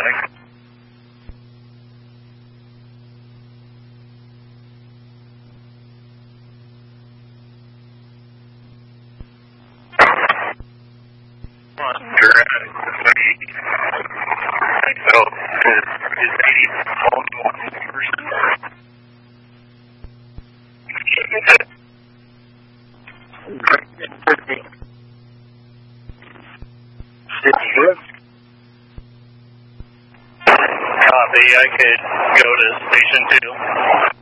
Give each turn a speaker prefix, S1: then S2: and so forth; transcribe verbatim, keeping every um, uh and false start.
S1: Atlantic. You're at eighty. So, is, is eighty only one person? Copy, I could go to station two.